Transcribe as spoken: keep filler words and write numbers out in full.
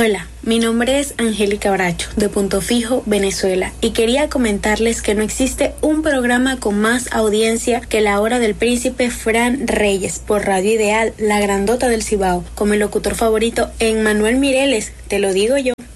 Hola, mi nombre es Angélica Bracho, de Punto Fijo, Venezuela, y quería comentarles que no existe un programa con más audiencia que La Hora del Príncipe Fran Reyes por Radio Ideal, la grandota del Cibao, con mi locutor favorito, Emmanuel Mireles, te lo digo yo.